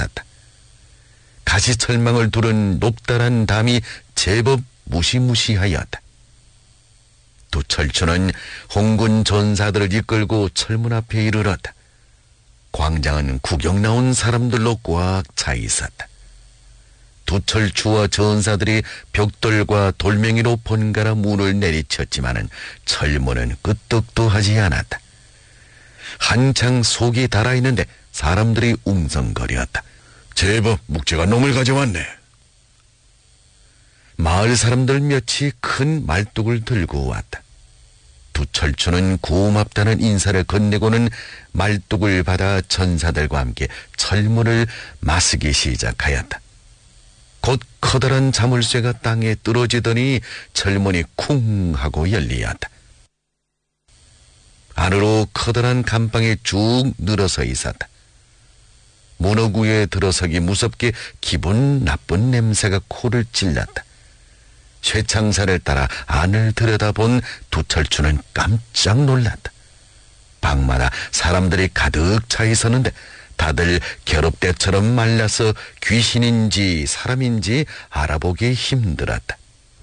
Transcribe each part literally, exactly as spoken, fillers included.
있었다. 가시철망을 두른 높다란 담이 제법 무시무시하였다. 두철추는 홍군 전사들을 이끌고 철문 앞에 이르렀다. 광장은 구경 나온 사람들로 꽉 차 있었다. 두철추와 전사들이 벽돌과 돌멩이로 번갈아 문을 내리쳤지만은 철문은 끄떡도 하지 않았다. 한창 속이 달아있는데 사람들이 웅성거렸다. 제법 묵직한 놈을 가져왔네. 마을 사람들 몇이 큰 말뚝을 들고 왔다. 두철추는 고맙다는 인사를 건네고는 말뚝을 받아 전사들과 함께 철문을 마쓰기 시작하였다. 곧 커다란 자물쇠가 땅에 떨어지더니 철문이 쿵 하고 열리었다. 안으로 커다란 감방에 쭉 늘어서 있었다. 문어구에 들어서기 무섭게 기분 나쁜 냄새가 코를 찔렀다. 쇠창살을 따라 안을 들여다본 두철추는 깜짝 놀랐다. 방마다 사람들이 가득 차 있었는데 다들 겨롭대처럼 말라서 귀신인지 사람인지 알아보기 힘들었다.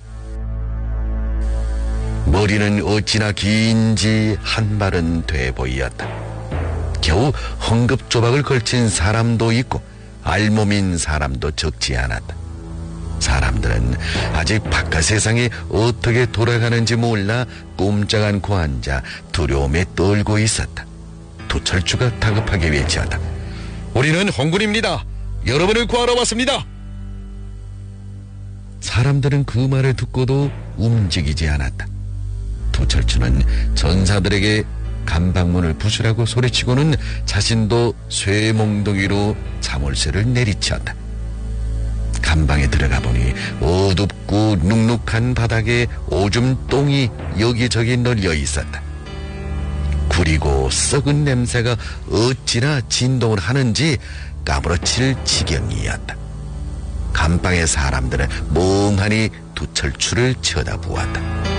머리는 어찌나 긴지 한 발은 돼 보였다. 겨우 헝겊조박을 걸친 사람도 있고 알몸인 사람도 적지 않았다. 사람들은 아직 바깥 세상이 어떻게 돌아가는지 몰라 꼼짝 않고 앉아 두려움에 떨고 있었다. 두철추가 다급하게 외쳤다. 우리는 홍군입니다. 여러분을 구하러 왔습니다. 사람들은 그 말을 듣고도 움직이지 않았다. 두철추는 전사들에게 감방문을 부수라고 소리치고는 자신도 쇠몽둥이로 자물쇠를 내리쳤다. 감방에 들어가 보니 어둡고 눅눅한 바닥에 오줌 똥이 여기저기 널려 있었다. 구리고 썩은 냄새가 어찌나 진동을 하는지 까무러칠 지경이었다. 감방의 사람들은 멍하니 두철추를 쳐다보았다.